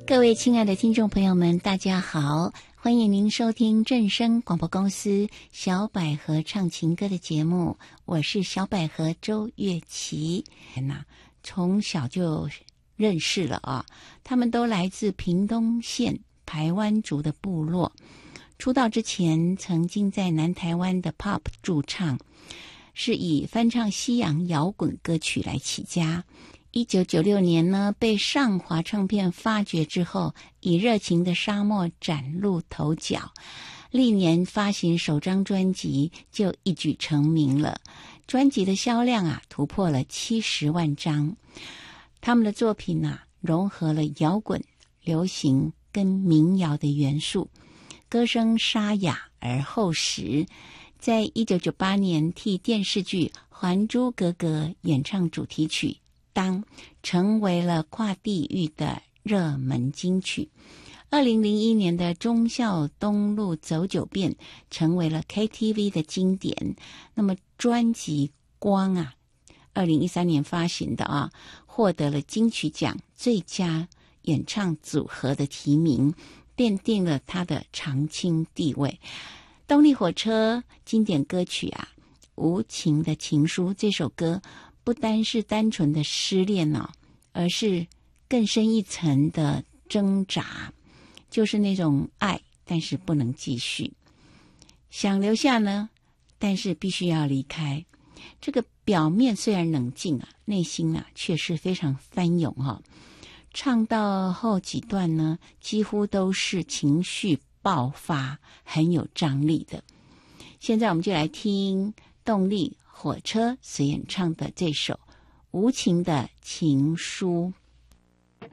各位亲爱的听众朋友们，大家好，欢迎您收听正声广播公司小百合唱情歌的节目，我是小百合周月琪。从小就认识了啊，他们都来自屏东县排湾族的部落。出道之前曾经在南台湾的 Pop 驻唱，是以翻唱西洋摇滚歌曲来起家。1996年呢，被上华唱片发掘之后，以热情的沙漠崭露头角，历年发行首张专辑就一举成名了，专辑的销量突破了70万张。他们的作品融合了摇滚、流行跟民谣的元素，歌声沙哑而厚实。在1998年替电视剧《还珠格格》演唱主题曲当，成为了跨地域的热门金曲。2001年的忠孝东路走九遍成为了 KTV 的经典。那么专辑光2013年发行的获得了金曲奖最佳演唱组合的提名，奠定了他的长青地位。动力火车经典歌曲无情的情书，这首歌不单是单纯的失恋而是更深一层的挣扎，就是那种爱但是不能继续，想留下呢，但是必须要离开。这个表面虽然冷静内心却是非常翻涌唱到后几段呢，几乎都是情绪爆发，很有张力的。现在我们就来听动力火车所演唱的这首《无情的情书》。